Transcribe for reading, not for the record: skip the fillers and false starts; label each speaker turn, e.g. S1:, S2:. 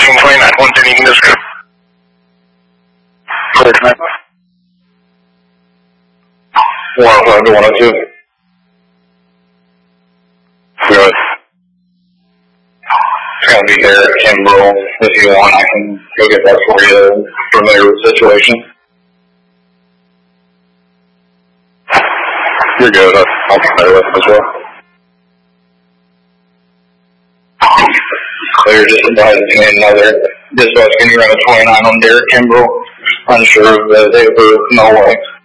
S1: Team 29, 110, you can discuss. Clear tonight. 105 to 102. Good. It's going to be there at Kimbrough. If you want, I can go get that for you. Familiar with the situation. You're good. I'm familiar with it as well. Clear, just advising another dispatch. Can you run a 29 on Derek Kimbrough? Unsure of the date of birth, no links.